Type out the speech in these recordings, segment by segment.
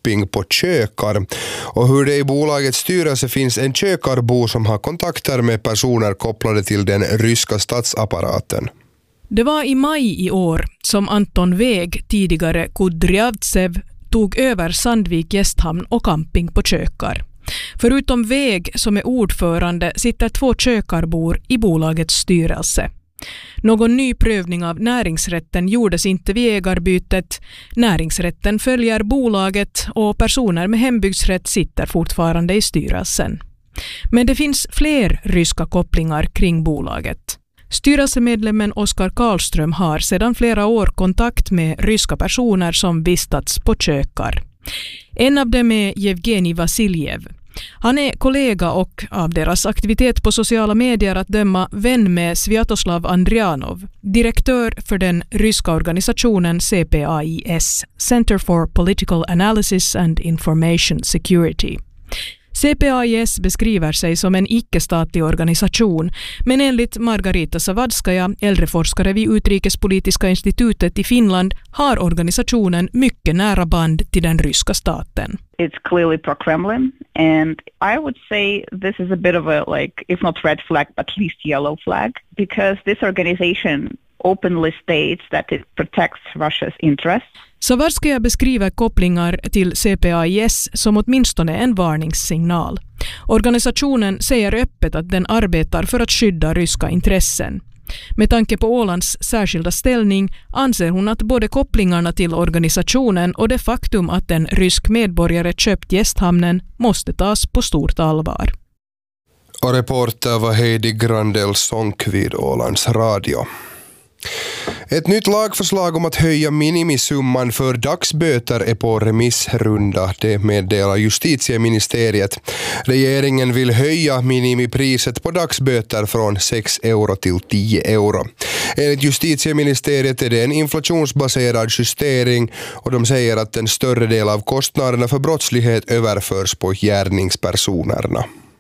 camping på Kökar och hur det i bolagets styrelse finns en kökarbo som har kontakter med personer kopplade till den ryska statsapparaten. Det var i maj i år som Anton Weg, tidigare Kudryavtsev, tog över Sandvik gästhamn och camping på Kökar. Förutom Weg som är ordförande sitter 2 kökarbor i bolagets styrelse. Någon ny prövning av näringsrätten gjordes inte vid ägarbytet. Näringsrätten följer bolaget och personer med hembygdsrätt sitter fortfarande i styrelsen. Men det finns fler ryska kopplingar kring bolaget. Styrelsemedlemmen Oskar Karlström har sedan flera år kontakt med ryska personer som vistats på Kökar. En av dem är Yevgeni Vasiljev. Han är kollega och av deras aktivitet på sociala medier att döma vän med Sviatoslav Andrianov, direktör för den ryska organisationen CPAIS, Center for Political Analysis and Information Security. CPAIS beskriver sig som en icke-statlig organisation, men enligt Margarita Savadskaja, äldreforskare vid Utrikespolitiska institutet i Finland, har organisationen mycket nära band till den ryska staten. It's clearly pro-Kremlin, and I would say this is a bit of a, like, if not red flag, but at least yellow flag, because this organization openly states that it protects Russia's interests. Savadskaja beskriver kopplingar till CPAIS som åtminstone en varningssignal. Organisationen säger öppet att den arbetar för att skydda ryska intressen. Med tanke på Ålands särskilda ställning anser hon att både kopplingarna till organisationen och det faktum att en rysk medborgare köpt gästhamnen måste tas på stort allvar. Och reporter var Heidi Grandel Sonk vid Ålands radio. Ett nytt lagförslag om att höja minimisumman för dagsböter är på remissrunda, det meddelar justitieministeriet. Regeringen vill höja minimipriset på dagsböter från 6 euro till 10 euro. Enligt justitieministeriet är det en inflationsbaserad justering och de säger att en större del av kostnaderna för brottslighet överförs på gärningspersonerna.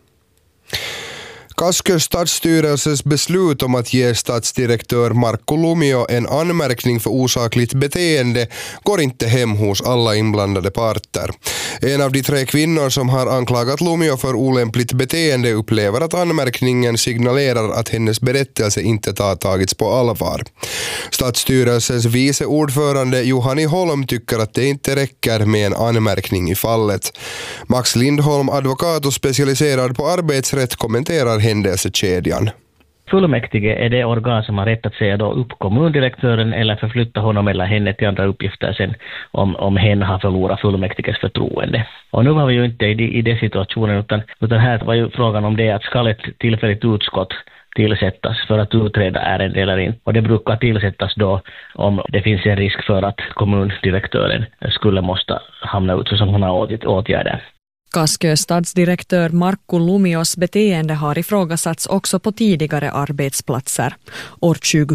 Kaskö stadsstyrelses beslut om att ge stadsdirektör Markku Lumio en anmärkning för osakligt beteende går inte hem hos alla inblandade parter. En av de 3 kvinnor som har anklagat Lumio för olämpligt beteende upplever att anmärkningen signalerar att hennes berättelse inte tagits på allvar. Stadsstyrelsens vice ordförande Juhani Holm tycker att det inte räcker med en anmärkning i fallet. Max Lindholm, advokat och specialiserad på arbetsrätt, kommenterar händelsekedjan. Fullmäktige är det organ som har rätt att säga då upp kommundirektören eller förflytta honom eller henne till andra uppgifter sen om hen har förlorat fullmäktiges förtroende. Och nu var vi ju inte i den situationen utan här var ju frågan om det att ska ett tillfälligt utskott tillsättas för att utreda ärende eller inte. Och det brukar tillsättas då om det finns en risk för att kommundirektören skulle måste hamna ut för sådana åtgärder. Kaskö stadsdirektör Markku Lumios beteende har ifrågasatts också på tidigare arbetsplatser. År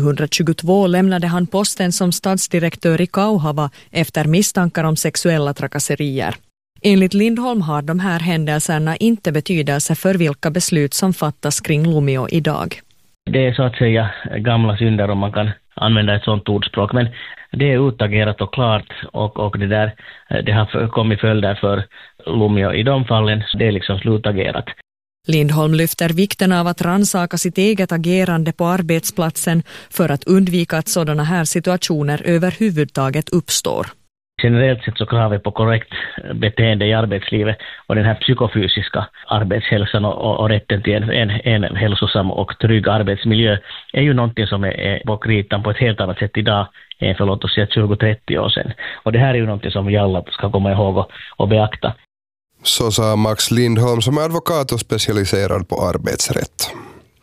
2022 lämnade han posten som stadsdirektör i Kauhava efter misstankar om sexuella trakasserier. Enligt Lindholm har de här händelserna inte betydelse för vilka beslut som fattas kring Lumio idag. Det är så att säga gamla synder om man kan använda ett sådant ordspråk, men det är utagerat och klart och det har kommit följder för Lumio i de fallen, det är liksom slutagerat. Lindholm lyfter vikten av att rannsaka sitt eget agerande på arbetsplatsen för att undvika att sådana här situationer överhuvudtaget uppstår. Generellt sett så kravet på korrekt beteende i arbetslivet och den här psykofysiska arbetshälsan och rätten till en hälsosam och trygg arbetsmiljö är ju någonting som är på kritan på ett helt annat sätt idag än för låt oss säga 20-30 år sedan. Och det här är ju någonting som vi alla ska komma ihåg och beakta. Så sa Max Lindholm som är advokat och specialiserad på arbetsrätt.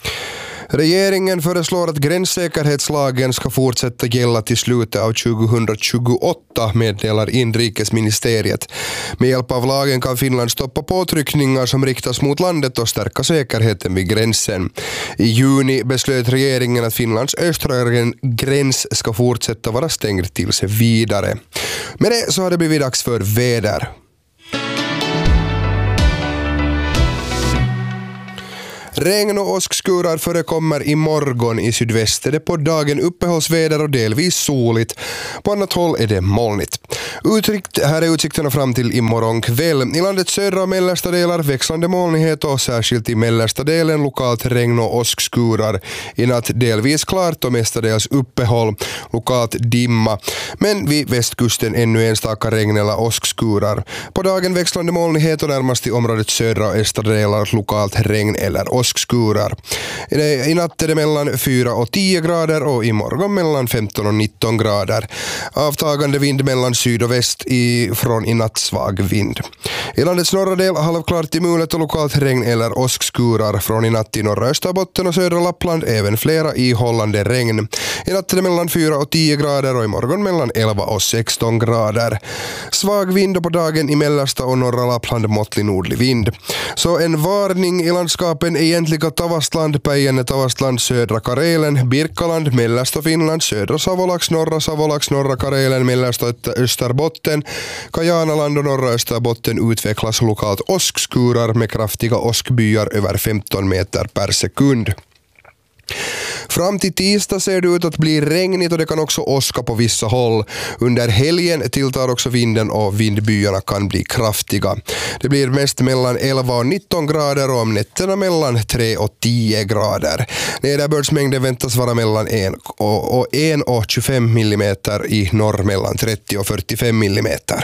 Regeringen föreslår att gränssäkerhetslagen ska fortsätta gälla till slutet av 2028, meddelar inrikesministeriet. Med hjälp av lagen kan Finland stoppa påtryckningar som riktas mot landet och stärka säkerheten vid gränsen. I juni beslöt regeringen att Finlands östra gräns ska fortsätta vara stängd tills vidare. Med det så har det blivit dags för väder. Regn och åskskurar förekommer imorgon i sydväster. På dagen uppehållsväder och delvis soligt. På annat håll är det molnigt. Här är utsikterna fram till imorgon kväll. I landets södra och mellersta delar växlande molnighet och särskilt i mellersta delen lokalt regn och åskskurar. I natt delvis klart och mestadels uppehåll. Lokalt dimma. Men vid västkusten ännu enstaka regn eller åskskurar. På dagen växlande molnighet och närmast i områdets södra och östra delar lokalt regn eller åskskurar. I natt är det mellan 4 och 10 grader och imorgon mellan 15 och 19 grader. Avtagande vind mellan syd och väst från i natt svag vind. I landets norra del halvklart i mulet och lokalt regn eller åskskurar. Från i natt i norra Österbotten och södra Lappland även flera ihållande regn. I natt är det mellan 4 och 10 grader och imorgon mellan 11 och 16 grader. Svag vind och på dagen i mellersta och norra Lappland måttlig nordlig vind. Så en varning i landskapen egentliga Tavastland, Päijänne, Tavastland, södra Karelen, Birkaland, mellersta Finland, södra Savolax, norra Karelen, mellersta Österbotten, Kajanaland och norra Österbotten utvecklas lokalt åskskurar med kraftiga åskbyar över 15 meter per sekund. Fram till tisdag ser det ut att bli regnigt och det kan också åska på vissa håll. Under helgen tilltar också vinden och vindbyarna kan bli kraftiga. Det blir mest mellan 11 och 19 grader och om nätterna mellan 3 och 10 grader. Nederbördsmängden väntas vara mellan 1 och 25 millimeter i norr mellan 30 och 45 millimeter.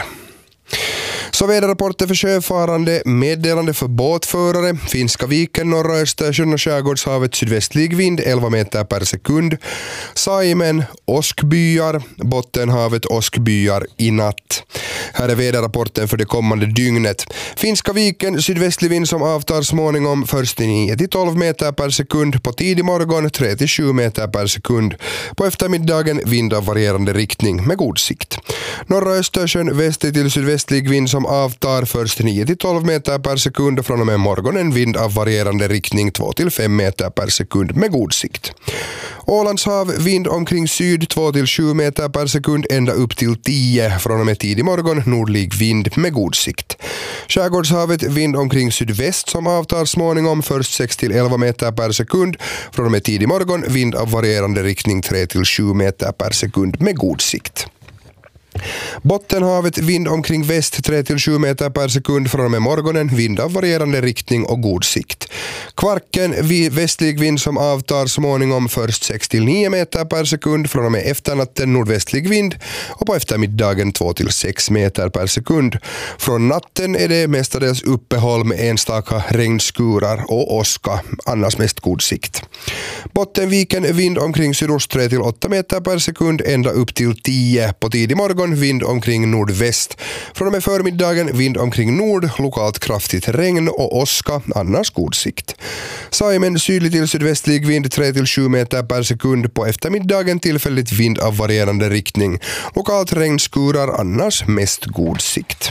Så väderrapporter för sjöfarande, meddelande för båtförare, Finska viken, norra Östersjön och skärgårdshavet sydvästlig vind 11 meter per sekund. Saimen, åskbyar, Bottenhavet, åskbyar i natt. Här är väderrapporten för det kommande dygnet. Finska viken, sydvästlig vind som avtar småningom först 9-12 meter per sekund. På tidig morgon 3-7 meter per sekund. På eftermiddagen vind av varierande riktning med god sikt. Norra Östersjön, västlig till sydvästlig vind som avtar först 9-12 meter per sekund och från och med morgonen vind av varierande riktning 2-5 meter per sekund med god sikt. Ålandshav, vind omkring syd 2-7 meter per sekund ända upp till 10 från och med tidig morgon nordlig vind med god sikt. Skärgårdshavet, vind omkring sydväst som avtar småningom först 6-11 meter per sekund från och med tidig morgon vind av varierande riktning 3-7 meter per sekund med god sikt. Bottenhavet, vind omkring väst 3-7 meter per sekund från och med morgonen, vind av varierande riktning och god sikt. Kvarken, västlig vind som avtar småningom först 6-9 meter per sekund från och med efternatten nordvästlig vind och på eftermiddagen 2-6 meter per sekund. Från natten är det mestadels uppehåll med enstaka regnskurar och åska, annars mest god sikt. Bottenviken, vind omkring sydost 3-8 meter per sekund ända upp till 10 på tidig morgon. Vind omkring nordväst. Från och med förmiddagen vind omkring nord, lokalt kraftigt regn och åska, annars god sikt. Saimen, sydlig till sydvästlig vind 3-7 meter per sekund. På eftermiddagen tillfälligt vind av varierande riktning. Lokalt regnskurar, annars mest god sikt.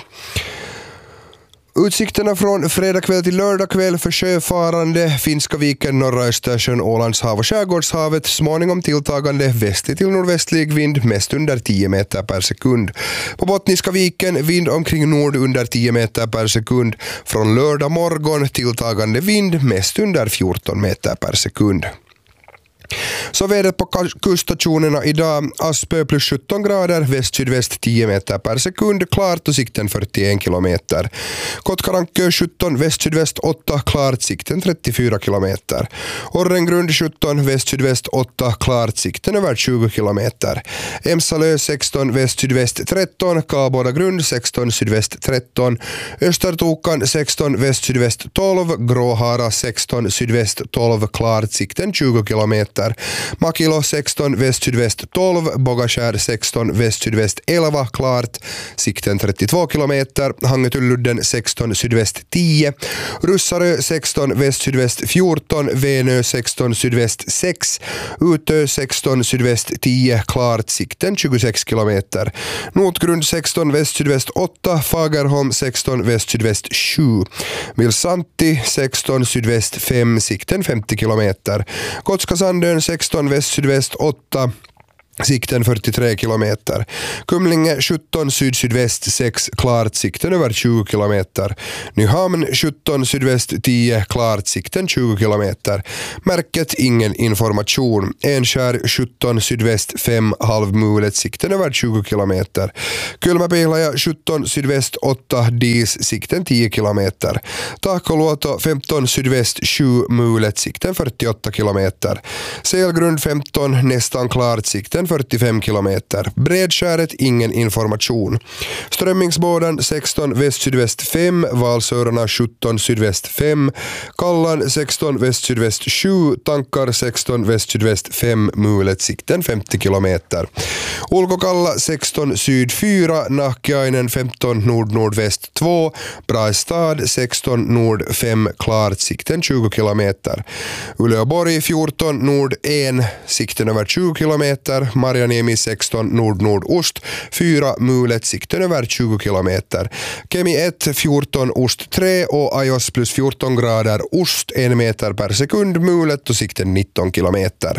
Utsikterna från fredag kväll till lördag kväll för sjöfarande, Finska viken, norra Östersjön, Ålandshav och skärgårdshavet, småningom tilltagande västlig till nordvästlig vind, mest under 10 meter per sekund. På Bottniska viken, vind omkring nord under 10 meter per sekund. Från lördag morgon tilltagande vind, mest under 14 meter per sekund. Så vädret på kuststationerna idag: Aspö plus 17 grader, väst-sydväst 10 meter per sekund, klart och sikten 41 kilometer. Kotkarankö 17, väst-sydväst 8, klart, sikten 34 kilometer. Orrengrund 17, väst-sydväst 8, klart, sikten över 20 kilometer. Emsalö 16, väst-sydväst 13, Kabådagrund 16, sydväst 13. Östertokan 16, väst-sydväst 12, Gråhara 16, sydväst 12, klart, sikten 20 kilometer. Makilo 16, väst-sydväst 12, Bogaskär 16, väst-sydväst 11, klart, sikten 32 kilometer. Hangetulludden 16, sydväst 10, Russarö 16, väst-sydväst 14, Venö 16, sydväst 6, Utö 16, sydväst 10, klart, sikten 26 kilometer. Notgrund 16, väst-sydväst 8, Fagerholm 16, väst-sydväst 7, Vilsanti 16, sydväst 5, sikten 50 kilometer. Kotskasandön 16, väst-sydväst 8, sikten 43 kilometer. Kumlinge 17 syd-sydväst 6 klart, sikten över 20 kilometer. Nyhamn 17 sydväst 10 klart, sikten 20 kilometer. Märket ingen information. Enskär 17 sydväst 5 halvmulet, sikten över 20 kilometer. Kylmäpihlaja 17 sydväst 8 dis, sikten 10 kilometer. Tahkoluoto 15 sydväst 7 mulet, sikten 48 kilometer. Selgrund 15 nästan klart, sikten 45 kilometer. Bredskäret ingen information. Strömmingsbådan 16 väst-sydväst 5, Valsörarna 17 sydväst 5, Kallan 16 väst-sydväst 7, Tankar 16 väst-sydväst 5, mulet, sikten 50 kilometer. Ulkokalla 16 syd 4, Nahkiainen 15 nord-nordväst 2, Brastad 16 nord 5 klart, sikten 20 kilometer. Uleåborg 14 nord 1, sikten över 20 kilometer. Marjaniemi 16 nord-nordost 4, mulet, sikten över 20 kilometer. Kemi 1 14 ost 3 och Ajos plus 14 grader ost 1 meter per sekund, mulet och sikten 19 kilometer.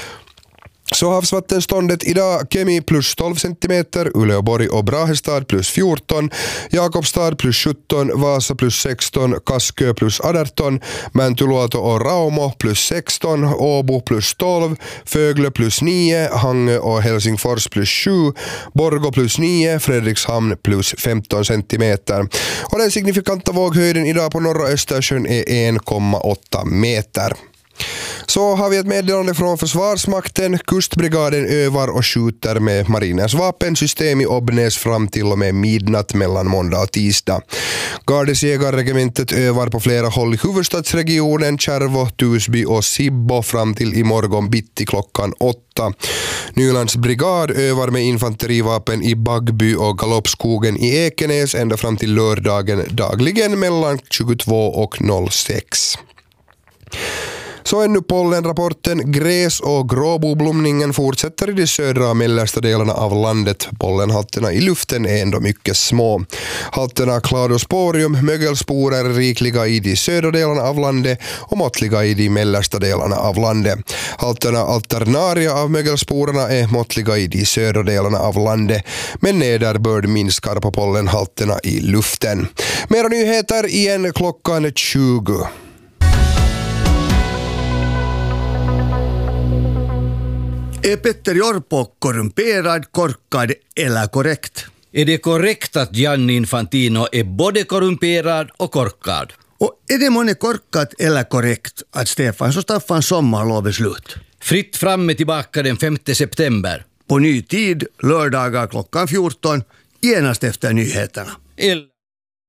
Så havsvattenståndet idag: Kemi plus 12 centimeter, Uleåborg och Brahestad plus 14, Jakobstad plus 17, Vasa plus 16, Kaskö plus 18, Mäntyluoto och Raumo plus 16, Åbo plus 12, Fögle plus 9, Hangö och Helsingfors plus 7, Borgå plus 9, Fredrikshamn plus 15 centimeter. Och den signifikanta våghöjden idag på norra Östersjön är 1,8 meter. Så har vi ett meddelande från Försvarsmakten. Kustbrigaden övar och skjuter med marinens vapensystem i Obnäs fram till och med midnatt mellan måndag och tisdag. Gardesjägarregementet övar på flera håll i huvudstadsregionen, Kärvo, Tusby och Sibbo fram till imorgon bitti klockan 8. Nylands brigad övar med infanterivapen i Bagby och Galoppskogen i Ekenäs ända fram till lördagen dagligen mellan 22 och 06. Så ännu pollenrapporten. Gräs- och gråboblomningen fortsätter i de södra och mellersta delarna av landet. Pollenhalterna i luften är ändå mycket små. Halterna Cladosporium, mögelsporer är rikliga i de södra delarna av landet och måttliga i de mellersta delarna av landet. Halterna Alternaria av mögelsporerna är måttliga i de södra delarna av landet, men nederbörd minskar på pollenhalterna i luften. Mera nyheter igen klockan 20. Är Petter Orpo korrumperad, korkad eller korrekt? Är det korrekt att Gianni Infantino är både korrumperad och korkad? Och är det månne korkat eller korrekt att Stefans och Staffans sommarlov är slut? Fritt fram är tillbaka den 5 september. På ny tid, lördagar klockan 14, genast efter nyheterna.